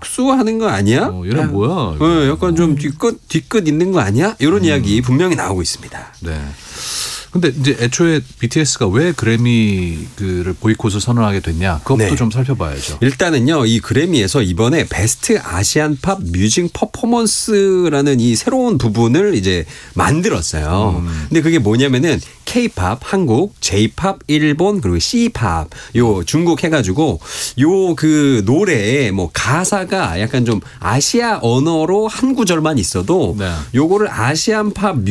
복수하는 거 아니야? 얘는 뭐야? 약간 좀 뒤끝 있는 거 아니야? 이런 이야기 분명히 나오고 있습니다. 네. 근데 이제 애초에 BTS가 왜 그래미를 보이콧을 선언하게 됐냐? 그것도 네. 좀 살펴봐야죠. 일단은요, 이 그래미에서 이번에 베스트 아시안 팝 뮤직 퍼포먼스라는 이 새로운 부분을 이제 만들었어요. 근데 그게 뭐냐면은 K-팝 한국, J-팝 일본, 그리고 C-팝 요 중국 해가지고 요 그 노래에 뭐 가사가 약간 좀 아시아 언어로 한 구절만 있어도 네. 요거를 아시안 팝